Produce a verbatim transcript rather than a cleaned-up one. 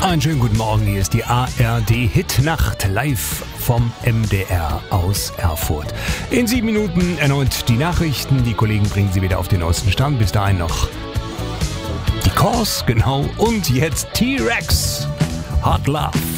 Einen schönen guten Morgen, hier ist die A R D-Hitnacht live vom M D R aus Erfurt. In sieben Minuten erneut die Nachrichten, die Kollegen bringen sie wieder auf den neuesten Stand. Bis dahin noch die Cause, genau, und jetzt T-Rex, Hot Love.